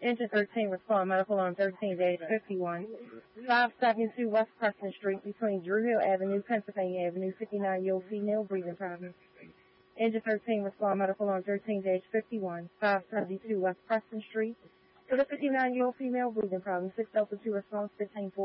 Engine 13, respond medical on 13-51. 572 West Preston Street between Drew Hill Avenue, Pennsylvania Avenue, 59-year-old female, breathing problems. Engine 13, respond medical on 13-51. 572 West Preston Street. For the 59-year-old female, breathing problems. 6 Delta 2 response 15-4.